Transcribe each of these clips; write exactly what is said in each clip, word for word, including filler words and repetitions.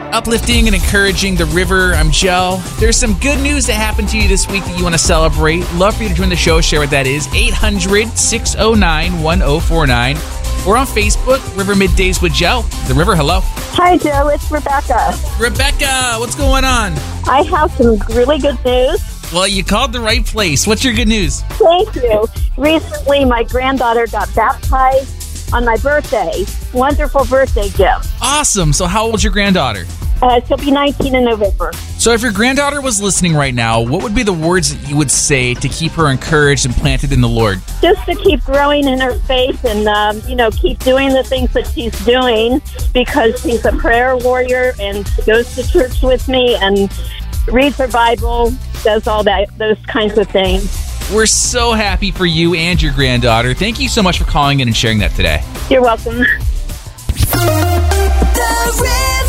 Uplifting and encouraging the river. I'm Joe. There's some good news that happened to you this week that you want to celebrate. Love for you to join the show. Share what that is. eight hundred, six oh nine, one oh four nine. Or on Facebook, River Middays with Joe. The River, hello. Hi, Joe. It's Rebecca. Rebecca, what's going on? I have some really good news. Well, you called the right place. What's your good news? Thank you. Recently, my granddaughter got baptized on my birthday. Wonderful birthday gift. Awesome. So how old's your granddaughter? Uh, she'll be nineteen in November. So if your granddaughter was listening right now, what would be the words that you would say to keep her encouraged and planted in the Lord? Just to keep growing in her faith and, um, you know, keep doing the things that she's doing, because she's a prayer warrior and she goes to church with me and reads her Bible, does all that, those kinds of things. We're so happy for you and your granddaughter. Thank you so much for calling in and sharing that today. You're welcome. The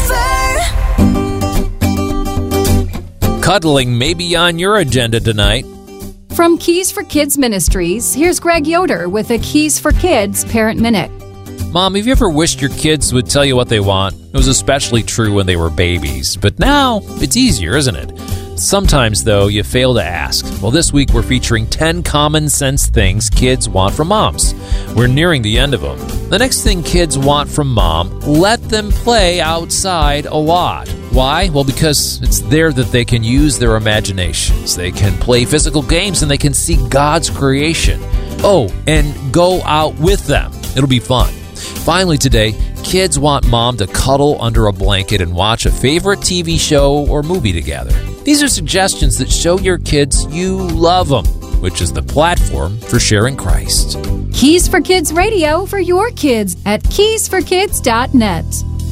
River. Cuddling may be on your agenda tonight. From Keys for Kids Ministries, here's Greg Yoder with a Keys for Kids Parent Minute. Mom, have you ever wished your kids would tell you what they want? It was especially true when they were babies. But now, it's easier, isn't it? Sometimes, though, you fail to ask. Well, this week we're featuring ten common sense things kids want from moms. We're nearing the end of them. The next thing kids want from mom, let them play outside a lot. Why? Well, because it's there that they can use their imaginations. They can play physical games and they can see God's creation. Oh, and go out with them. It'll be fun. Finally today, kids want mom to cuddle under a blanket and watch a favorite T V show or movie together. These are suggestions that show your kids you love them, which is the platform for sharing Christ. Keys for Kids Radio for your kids at keys for kids dot net.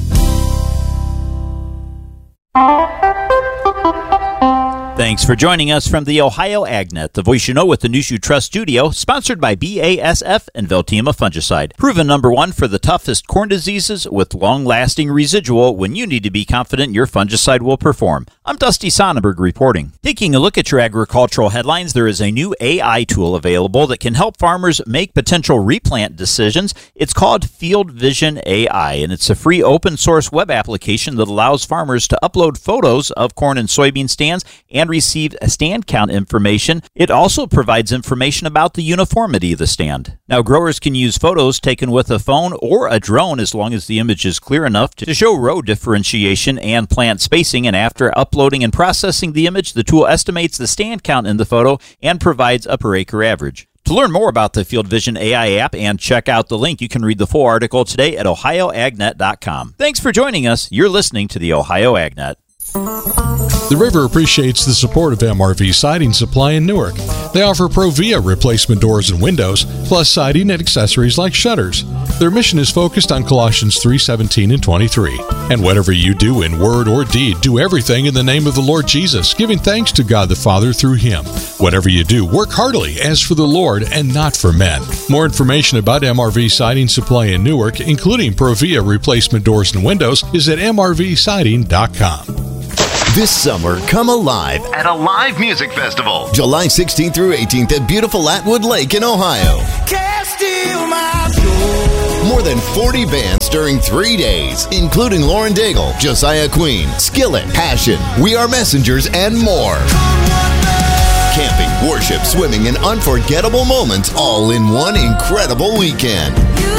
Thanks for joining us from the Ohio AgNet, the voice you know with the News You Trust studio, sponsored by B A S F and Veltima Fungicide. Proven number one for the toughest corn diseases with long-lasting residual when you need to be confident your fungicide will perform. I'm Dusty Sonnenberg reporting. Taking a look at your agricultural headlines, there is a new A I tool available that can help farmers make potential replant decisions. It's called Field Vision A I, and it's a free open-source web application that allows farmers to upload photos of corn and soybean stands and receive stand count information. It also provides information about the uniformity of the stand. Now, growers can use photos taken with a phone or a drone as long as the image is clear enough to show row differentiation and plant spacing, and after uploading and processing the image, the tool estimates the stand count in the photo and provides a per acre average. To learn more about the Field Vision A I app and check out the link, you can read the full article today at ohio ag net dot com. Thanks for joining us. You're listening to the Ohio AgNet. The River appreciates the support of M R V Siding Supply in Newark. They offer Provia replacement doors and windows, plus siding and accessories like shutters. Their mission is focused on Colossians three seventeen and twenty-three. And whatever you do in word or deed, do everything in the name of the Lord Jesus, giving thanks to God the Father through Him. Whatever you do, work heartily as for the Lord and not for men. More information about M R V Siding Supply in Newark, including Provia replacement doors and windows, is at m r v siding dot com. This summer, come alive at a live music festival. July sixteenth through eighteenth at beautiful Atwood Lake in Ohio. Can't steal my joy. More than forty bands during three days, including Lauren Daigle, Josiah Queen, Skillet, Passion, We Are Messengers, and more. Camping, worship, swimming, and unforgettable moments all in one incredible weekend.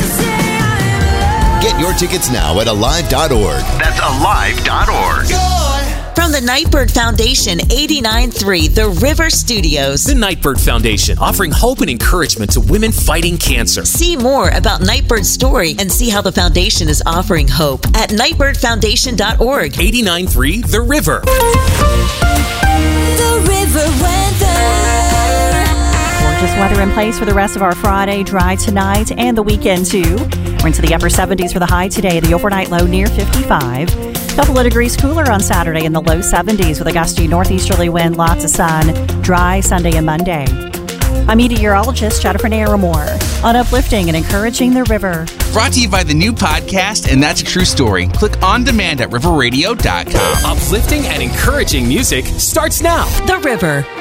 Get your tickets now at alive dot org. That's alive dot org. From the Nightbird Foundation, eighty-nine point three The River Studios. The Nightbird Foundation, offering hope and encouragement to women fighting cancer. See more about Nightbird's story and see how the foundation is offering hope at nightbird foundation dot org. eighty-nine point three The River. The River weather. Gorgeous weather in place for the rest of our Friday. Dry tonight and the weekend, too. We're into the upper seventies for the high today. The overnight low near fifty-five. Couple of degrees cooler on Saturday in the low seventies with a gusty northeasterly wind, lots of sun. Dry Sunday and Monday. I'm meteorologist Jennifer Naramore on uplifting and encouraging the river. Brought to you by the new podcast, And That's a True Story. Click on demand at river radio dot com. Uplifting and encouraging music starts now. The River.